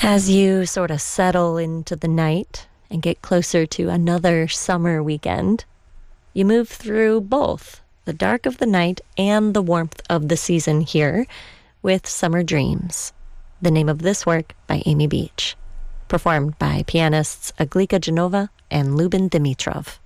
As you sort of settle into the night and get closer to another summer weekend, you move through both the dark of the night and the warmth of the season here with Summer Dreams, the name of this work by Amy Beach, performed by pianists Aglika Genova and Lubin Dimitrov.